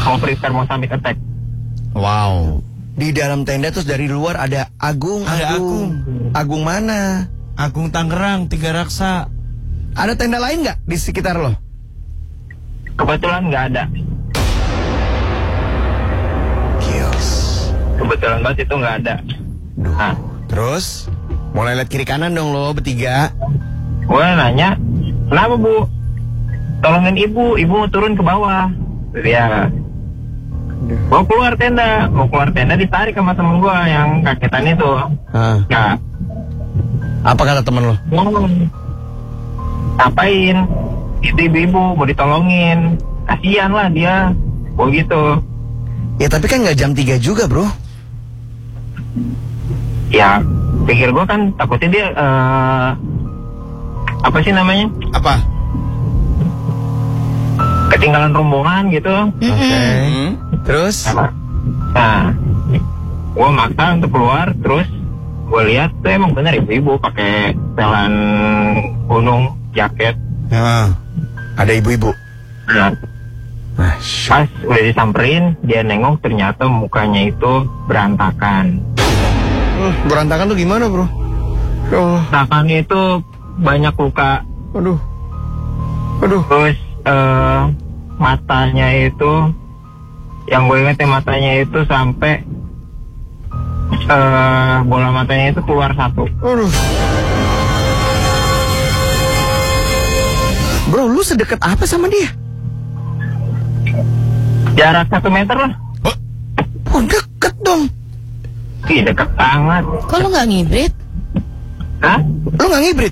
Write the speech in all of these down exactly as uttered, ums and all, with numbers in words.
mau prepare mau summit attack. Wow. Di dalam tenda terus dari luar ada Agung. Ada Agung. Agung mana? Agung Tangerang, Tiga Raksa. Ada tenda lain nggak di sekitar lo? Kebetulan nggak ada. Kios. Kebetulan banget itu nggak ada. Nah, Terus mulai lihat kiri kanan dong lo bertiga. gue nanya, kenapa bu? Tolongin ibu, ibu mau turun ke bawah. Dia mau keluar tenda, mau keluar tenda ditarik sama temen gue yang kaketan itu. Hah. Nah, Apa kata temen lo? ngomong, ngapain? Itu ibu-ibu mau ditolongin, kasihan lah dia. Oh gitu. Ya tapi kan nggak jam tiga juga bro. Ya, pikir gue kan takutnya dia eh, apa sih namanya? Apa? Ketinggalan rombongan gitu. Oke. Hmm? Terus? Nah, gue maksa untuk keluar, terus gue lihat tuh emang bener ibu-ibu pakai setelan gunung, jaket. Ya. Ada ibu-ibu. Nah, Ah, pas udah disamperin, dia nengok ternyata mukanya itu berantakan. Uh, berantakan tuh gimana bro? Oh, Berantakannya itu banyak luka, aduh, aduh. terus eh, matanya itu, yang gue inget ya matanya itu sampai eh, bola matanya itu keluar satu. Aduh. Bro, lu sedekat apa sama dia? Jarak satu meter lah. Oh, deket dong. Ih, deket banget. Kok lu nggak ngibrit? Hah? Lu nggak ngibrit?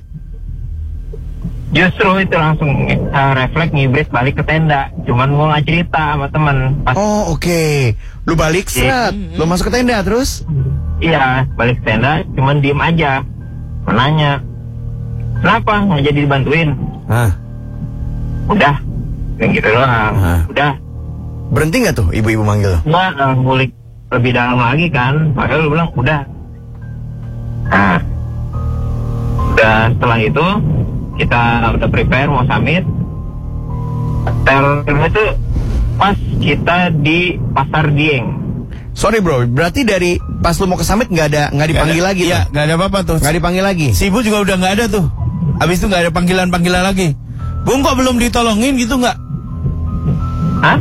Justru itu langsung uh, refleks ngibrit balik ke tenda. Cuman gue nggak cerita sama temen. Pas Oh, oke. Lu balik seret. Lu masuk ke tenda terus? iya balik ke tenda, cuman diem aja. Menanya, kenapa nggak jadi dibantuin? Hah. Udah, kayak gitu doang. Hah. Udah, Berhenti nggak tuh ibu-ibu manggil lo? gua uh, ngulik lebih dalam lagi kan. Makanya lu bilang udah. Nah, udah setelah itu kita udah prepare mau summit. Teror itu pas kita di Pasar Dieng. Sorry bro, berarti dari pas lu mau ke summit nggak ada nggak dipanggil Gak ada- lagi Iya, tuh? nggak ada apa-apa tuh. Nggak dipanggil llagi? Si ibu juga udah nggak ada tuh. Abis itu nggak ada panggilan-panggilan lagi. Bung kok belum ditolongin gitu nggak? Hah?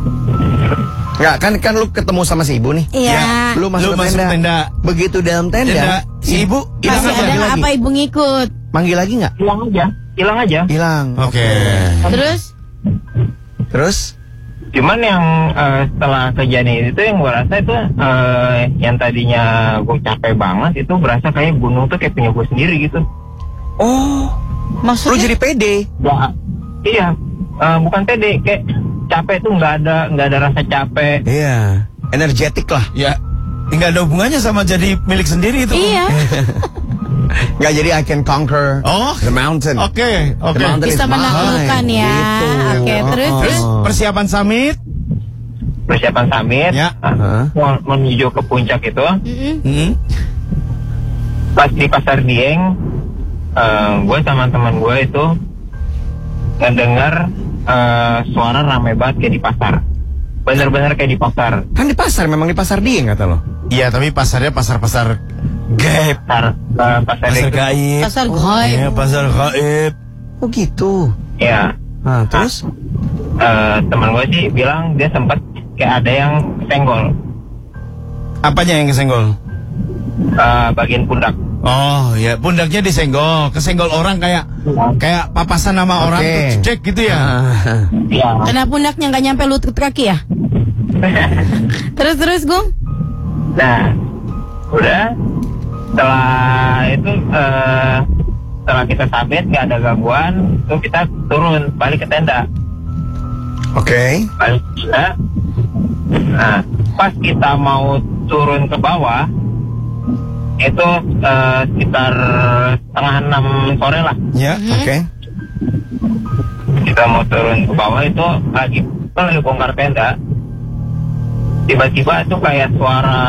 Nggak, kan kan lu ketemu sama si ibu nih. Iya. Lu masuk Lu ke masuk tenda. tenda. Begitu dalam tenda, Tenda, si ibu hilang Masih aja. ada nggak lagi. apa ibu ngikut? Manggil lagi nggak? Hilang aja, hilang aja. Hilang. Oke. Terus? Terus? Cuman yang eh, setelah kejadian itu yang gue rasa itu eh, yang tadinya gue capek banget itu berasa kayak gunung tuh kayak punya gue sendiri gitu. Oh, lu Maksudnya? jadi pede. Ya, iya, eh, bukan pede, kayak capek tuh nggak ada nggak ada rasa capek. Iya, energetik lah. Ya, nggak ada hubungannya sama jadi milik sendiri itu. Iya. Nggak jadi I can conquer Oh, the mountain. Oke, oke. The mountain Bisa is mine. menaklukkan ya. Gitu. Oke, terus? Oh. Terus persiapan summit? Persiapan summit, Ya. ah, mau menuju ke puncak itu, Mm-mm. Hmm. pas di Pasar Dieng, eh, gue sama teman gue itu ngedengar eh, suara rame banget kayak di pasar. Bener-bener kayak di pasar. Kan di pasar, memang di pasar Dieng kata lo. Iya, tapi pasarnya pasar-pasar gaib. Pasar, eh, pasar, Pasar itu. gaib. Pasar gaib. Iya, pasar gaib. Oh gitu. Ya, Nah, terus? eh, teman gue sih bilang dia sempat kayak ada yang senggol Apanya yang kesenggol? eh, bagian pundak. Oh, ya pundaknya disenggol, kesenggol orang kayak kayak papasan sama orang Oke. tuh cek gitu ya. Ah. Iya. Karena pundaknya nggak nyampe lutut kaki ya? Terus terus Gung? Nah, udah setelah itu eh, setelah kita summit nggak ada gangguan, tuh kita turun balik ke tenda. Oke. Balik ke tenda. Nah, pas kita mau turun ke bawah itu eh, sekitar setengah enam sore lah. Ya. Oke. Kita mau turun ke bawah itu lagi kita lagi bongkar tenda. Tiba-tiba itu kayak suara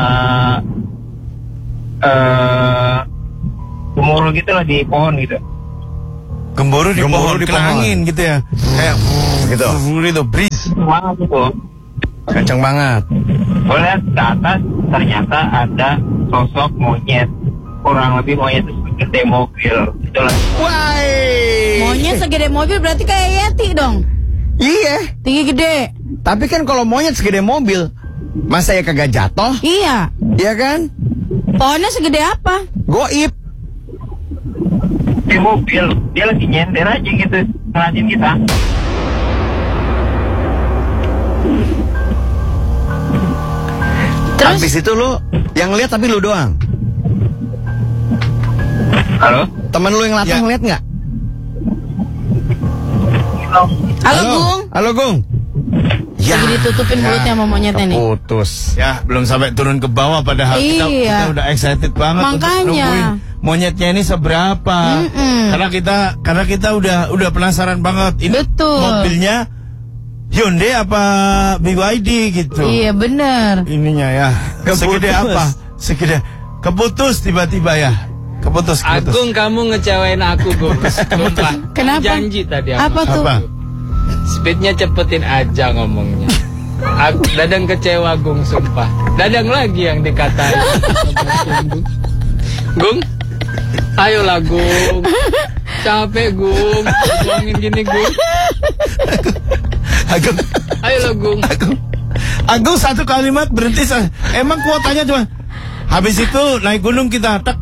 eh gemuruh gitu lah di pohon gitu. Gemuruh di Gemuruh pohon, di kena pohon. angin gitu ya. Kayak Gitu. gitu, breeze. Wah gitu. Kenceng banget. Gue lihat ke atas, ternyata ada sosok monyet. Kurang lebih monyet itu segede mobil. Itulah. Wah. Monyet segede mobil berarti kayak Yeti dong. Iya. Tinggi gede. Tapi kan kalau monyet segede mobil, masa ya kagak jatuh? Iya. Iya kan? Pohonnya segede apa? Goib. Di mobil, dia lagi nyender aja gitu, ngeliatin kita. Terus? Habis itu lu yang lihat tapi lu doang. Halo? Temen lu yang latah Ya. ngeliat nggak? Halo, Gung. Halo Gung. Ya. Lagi ditutupin mulutnya sama monyetnya nih. Putus. Ya, belum sampai turun ke bawah padahal kita, Iya. kita udah excited banget untuk Makanya. nungguin monyetnya ini seberapa. Mm-mm. Karena kita karena kita udah udah penasaran banget. Ini Betul. mobilnya Hyundai apa B Y D gitu. Iya bener. Ininya ya. Segede Keputus. apa? Segede keputus tiba-tiba ya. Keputus, keputus. Agung, kamu ngecewain aku, Gung. Sumpah. Kenapa? Janji tadi aku. Apa tuh? Apa? Speednya cepetin aja ngomongnya. Aku, Dadang kecewa, Gung, sumpah. Dadang lagi yang dikatain. Gung, ayolah, Gung. Capek, Gung. Ngomongin gini, Gung. Agung, Ayolah, Gung. Agung, Agung satu kalimat berhenti. sa- Emang kuotanya cuma habis itu naik gunung kita tak.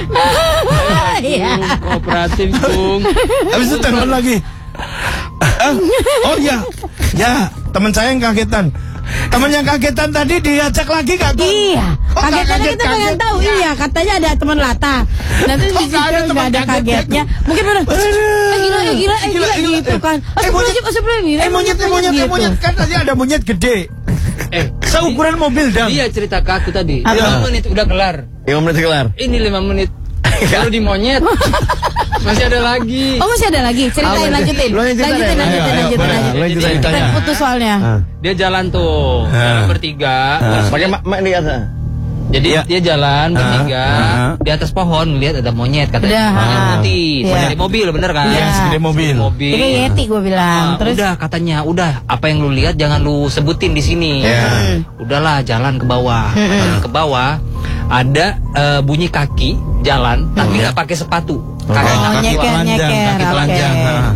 Iya. Gung, kooperatif, Gung. Habis itu telepon lagi. Ah, oh ya, ya teman saya yang kagetan. Teman yang kagetan tadi diajak lagi gak Gung? Iya. Kok nggak Kagetnya kita pengen kaget-kaget? tahu. Iya, katanya ada teman lata. Nanti di Kok situ nggak ada nggak teman ada kagetnya? kagetnya. Mungkin benar. Eh gila, eh gila, eh gila gitu kan. Eh monyet, Astagfirullahaladzim, eh monyet, eh monyet, eh monyet kan tadi ada monyet gede. Eh, Seukuran mobil dang. dia cerita ke aku tadi. Apa? lima menit udah kelar. lima menit kelar. Ini lima menit. Kalau di monyet masih ada lagi. Oh masih ada lagi, ceritain, Apa? lanjutin, Lo yang cerita lanjutin, deh. lanjutin, Ayo, ayo, lanjutin, boleh. lanjutin. Lo yang cerita. Ceritanya. Putus soalnya. Ah. Dia jalan tuh, Ah. jalan bertiga. terus Pakai mak ma di atas. Jadi Ya. dia jalan bertiga Ah. di atas pohon lihat ada monyet katanya. Udah. Monyet putih, Iya. monyet mobil bener kan? Iya. Segede mobil. Mobil. Ini Yeti gue bilang. Ah, Terus udah katanya, udah apa yang lu lihat jangan lu sebutin di sini. Ya. Udahlah jalan ke bawah. Jalan ke bawah ada eh, bunyi kaki jalan tapi nggak pakai sepatu. Kaki, oh kaki nyeker telanjang, nyeker, kaki oke. telanjang. Ah.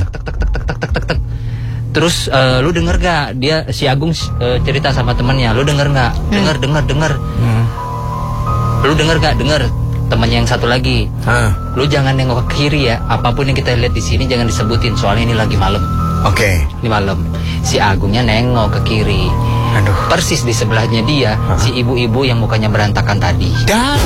Terus eh, lu denger gak dia si Agung eh, cerita sama temannya, lu denger nggak? Denger denger denger. Hmm. Lu denger gak? Denger. Temannya yang satu lagi. Ah, Lu jangan nengok ke kiri ya. Apapun yang kita lihat di sini jangan disebutin soalnya ini lagi malam. Oke. Ini malam. Si Agungnya nengok ke kiri. Aduh. Persis di sebelahnya dia si ibu-ibu yang mukanya berantakan tadi. Dan.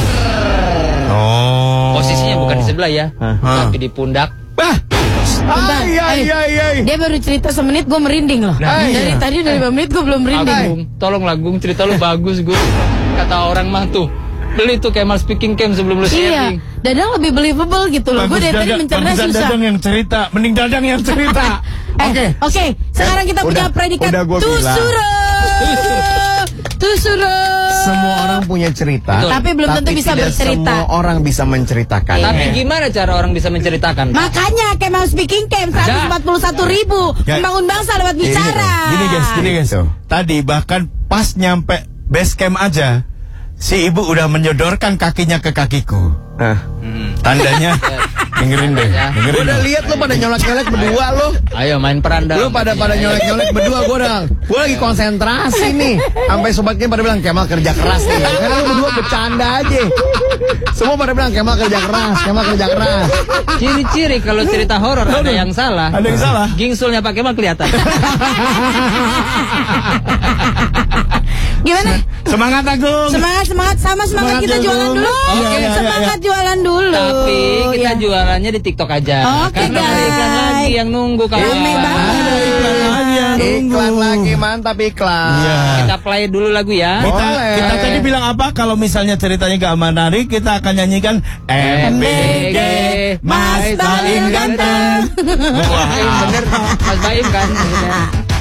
oh. Posisinya bukan di sebelah ya, Hah. tapi di pundak. Ah, Bentar, iya eh, iya iya. Dia baru cerita semenit gue merinding loh. Nah, Dari iya. tadi udah lima menit gue belum merinding. Agung, tolonglah Gung, cerita lu bagus Gung. Kata orang mah tuh, beli tuh Kemal Speaking Camp sebelum lu Iya, sharing. Dadang lebih believable gitu loh. Gue dari tadi Dadang- mencerna bagusan susah. Dadang yang cerita, mending Dadang yang cerita. Eh, Oke. Oke, sekarang kita punya Udah- predikat udah gua bilang. Tusuro. Tusuro. Semua orang punya cerita. Betul. Tapi belum tentu bisa tidak bercerita. Semua orang bisa menceritakan. Tapi gimana cara orang bisa menceritakan? Makanya Kemal Speaking Camp seratus empat puluh satu ribu Ya. membangun bangsa lewat bicara. Gini guys, gini guys. Gitu. Tadi bahkan pas nyampe base camp aja, si ibu udah menyodorkan kakinya ke kakiku. Nah. Hmm. Tandanya, dengerin deh, Ya. Gue dengerin. udah dong. lihat lo pada nyolek-nyolek berdua lo. Ayo main peran dah. Lo pada pada nyolek-nyolek berdua. Gue udah gue lagi konsentrasi nih. Sampai sobatnya pada bilang Kemal kerja keras nih. Karena lo berdua bercanda aja. Semua pada bilang Kemal kerja keras, Kemal kerja keras. Ciri-ciri kalau cerita horor ada yang salah. Ada yang salah. Gingsulnya Pak Kemal kelihatan. Gimana? Semangat Agung. Semangat, semangat, sama semangat, Semangat, kita Jagung. jualan dulu. Iya, iya, iya, Semangat jualan dulu. Tapi kita Ya. jualannya di TikTok aja. Oke, Karena ada iklan guys. lagi yang nunggu kawan. Rame banget. Ada iklan lagi yang nunggu. Iklan lagi mantap iklan. Iya. Kita play dulu lagu ya. Kita, Boleh. kita tadi bilang apa? Kalau misalnya ceritanya gak menarik, kita akan nyanyikan M B G Mas Baim Ganteng. Mas Baim bener. Mas Baim kan.